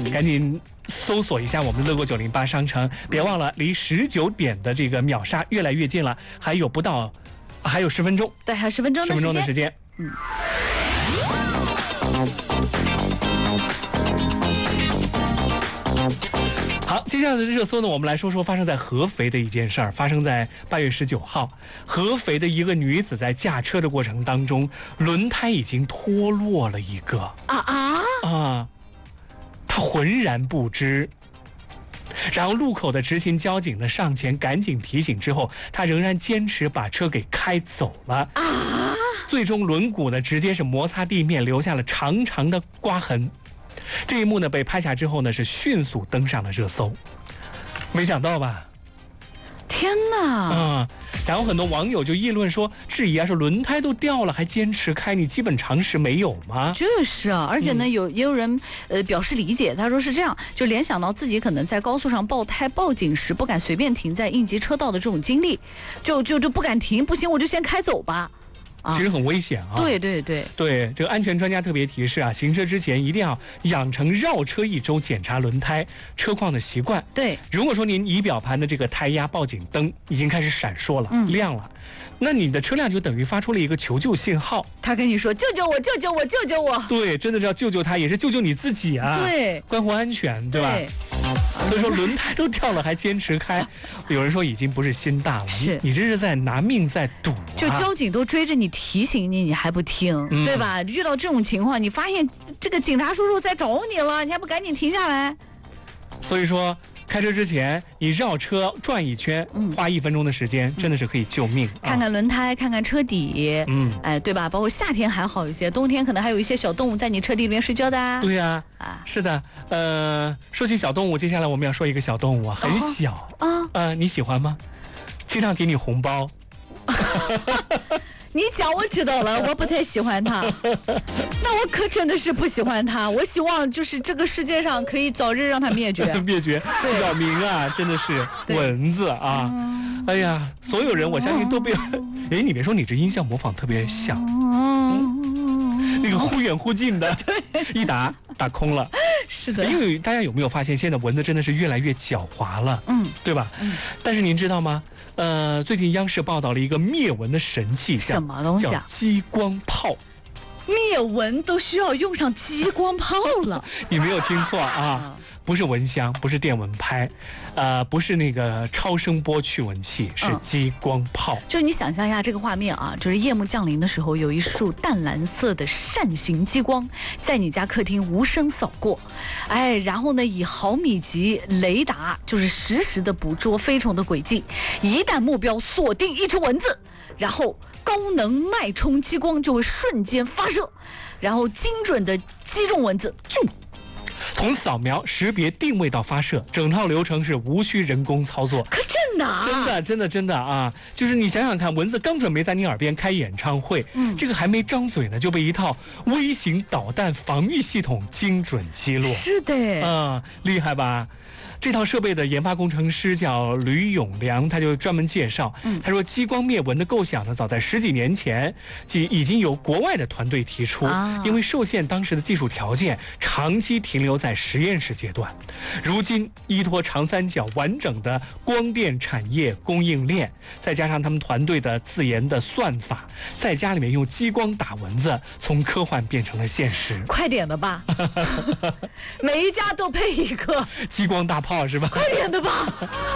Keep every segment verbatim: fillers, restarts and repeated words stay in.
赶紧搜索一下我们的乐购九零八商城，别忘了离十九点的这个秒杀越来越近了，还有不到，还有十分钟， 对，还有十分钟的时间， 十分钟的时间，嗯。好，接下来的热搜呢，我们来说说发生在合肥的一件事儿。发生在八月十九号，合肥的一个女子在驾车的过程当中，轮胎已经脱落了一个啊啊啊，她浑然不知。然后路口的执勤交警呢上前赶紧提醒之后，她仍然坚持把车给开走了啊！ 最终轮毂呢直接是摩擦地面，留下了长长的刮痕。这一幕呢被拍下之后呢是迅速登上了热搜，没想到吧？ 天哪！ 嗯，然后很多网友就议论说，质疑啊，说轮胎都掉了还坚持开，你基本常识没有吗？ 就是啊，而且呢，有也有人呃表示理解，他说是这样，就联想到自己可能在高速上爆胎报警时不敢随便停在应急车道的这种经历，就就就不敢停，不行我就先开走吧。 其实很危险啊！ 对对对对，这个安全专家特别提示啊，行车之前一定要养成绕车一周检查轮胎车况的习惯。 对， 如果说您仪表盘的这个胎压报警灯已经开始闪烁了、嗯、亮了，那你的车辆就等于发出了一个求救信号。 他跟你说救救我，救救我，救救我。 对，真的是要救救他，也是救救你自己啊！ 对， 关乎安全，对吧？对。所以说轮胎都掉了还坚持开，有人说已经不是心大了， 是你这是在拿命在赌、啊。 就交警都追着你提醒你，你还不听，嗯、对吧？遇到这种情况，你发现这个警察叔叔在找你了，你还不赶紧停下来？ 所以说开车之前你绕车转一圈，嗯、花一分钟的时间，真的是可以救命。 嗯、看看轮胎，看看车底，嗯，哎，对吧？包括夏天还好一些，冬天可能还有一些小动物在你车底里面睡觉的、啊。 对呀、啊，啊，是的。呃，说起小动物，接下来我们要说一个小动物啊，很小啊、哦，呃，你喜欢吗？经常给你红包。 你讲我知道了，我不太喜欢它。那我可真的是不喜欢它。我希望就是这个世界上可以早日让它灭绝。 灭绝，扰民啊，真的是蚊子啊！嗯、哎呀，所有人我相信都被……哎，你别说，你这音效模仿特别像，嗯、那个忽远忽近的，一打打空了。 是的， 因为大家有没有发现，现在蚊子真的是越来越狡猾了，嗯，对吧？嗯。但是您知道吗？呃，最近央视报道了一个灭蚊的神器， 什么东西啊？ 叫激光炮。 灭蚊都需要用上激光炮了？ 你没有听错啊，不是蚊香，不是电蚊拍，呃，不是那个超声波驱蚊器，是激光炮。嗯、 就是你想象一下这个画面啊，就是夜幕降临的时候，有一束淡蓝色的扇形激光在你家客厅无声扫过，哎，然后呢，以毫米级雷达就是实时的捕捉飞虫的轨迹，一旦目标锁定一只蚊子，然后高能脉冲激光就会瞬间发射，然后精准的击中蚊子， 就从扫描、识别、定位到发射，整套流程是无需人工操作。 可真的、啊， 真的，真的，真的啊！就是你想想看，蚊子刚准备在你耳边开演唱会，嗯，这个还没张嘴呢，就被一套微型导弹防御系统精准击落。 是的， 啊、嗯，厉害吧？这套设备的研发工程师叫吕永良，他就专门介绍，嗯、他说激光灭蚊的构想呢，早在十几年前即已经由国外的团队提出，啊、因为受限当时的技术条件，长期停留在实验室阶段。如今依托长三角完整的光电产业供应链，再加上他们团队的自研的算法，在家里面用激光打蚊子，从科幻变成了现实。 快点的吧，每一家都配一个激光大炮是吧？ 快点的吧，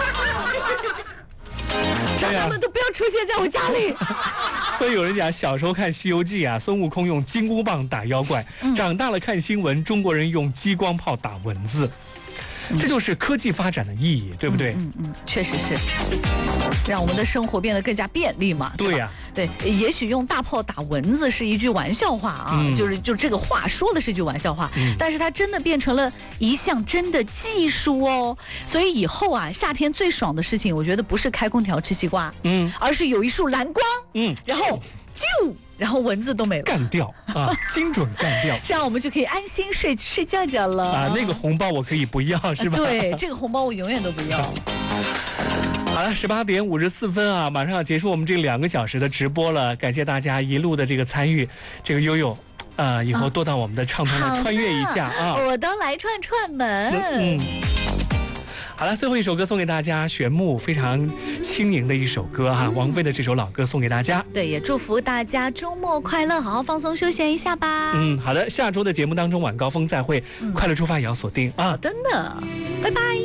让他们都不要出现在我家里。 所以有人讲，小时候看《西游记》啊，孙悟空用金箍棒打妖怪，嗯、长大了看新闻，中国人用激光炮打蚊子。这就是科技发展的意义，对不对？ 嗯嗯，确实是，让我们的生活变得更加便利嘛。 对呀、啊， 对，也许用大炮打蚊子是一句玩笑话啊，嗯、就是就这个话说的是一句玩笑话，嗯、但是它真的变成了一项真的技术哦。所以以后啊，夏天最爽的事情，我觉得不是开空调吃西瓜，嗯，而是有一束蓝光，嗯，然后就。然后蚊子都没了， 干掉啊，精准干掉， 这样我们就可以安心睡睡觉觉了啊。那个红包我可以不要，是吧？ 对，这个红包我永远都不要。 好了，十八点五十四分啊，马上要结束我们这两个小时的直播了，感谢大家一路的这个参与。这个悠悠呃，以后多到我们的唱团来穿越一下啊！ 我都来串串门。 嗯。好了，最后一首歌送给大家，玄牧非常轻盈的一首歌哈，王菲的这首老歌送给大家。 对，也祝福大家周末快乐，好好放松休闲一下吧。 嗯，好的，下周的节目当中晚高峰再会，嗯、快乐出发也要锁定啊。 好的呢。